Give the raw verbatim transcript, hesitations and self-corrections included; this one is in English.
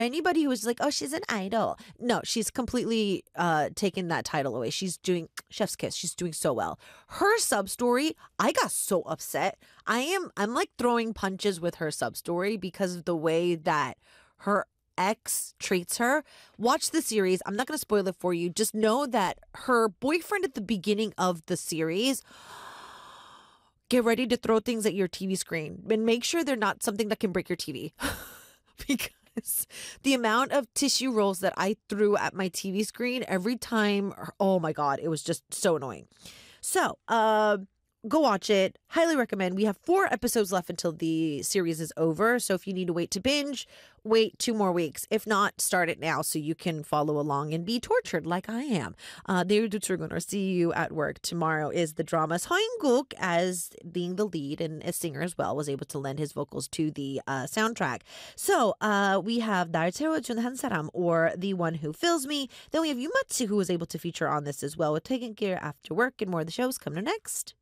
Anybody who was like, oh, she's an idol. No, she's completely uh, taken that title away. She's doing Chef's Kiss. She's doing so well. Her sub story, I got so upset. I am, I'm like throwing punches with her sub story because of the way that her ex treats her. Watch the series. I'm not going to spoil it for you. Just know that her boyfriend at the beginning of the series, get ready to throw things at your T V screen and make sure they're not something that can break your T V. Because the amount of tissue rolls that I threw at my T V screen every time, oh my God, it was just so annoying. So, uh, go watch it. Highly recommend. We have four episodes left until the series is over. So if you need to wait to binge, wait two more weeks. If not, start it now so you can follow along and be tortured like I am. Uh, 내일 or see you at work. Tomorrow is the drama. Seo In-guk, as being the lead and a singer as well, was able to lend his vocals to the uh, soundtrack. So uh, we have 날 채워준 한 사람, or The One Who Fills Me. Then we have Yumatsu, who was able to feature on this as well with Taking Care After Work, and more of the shows coming next.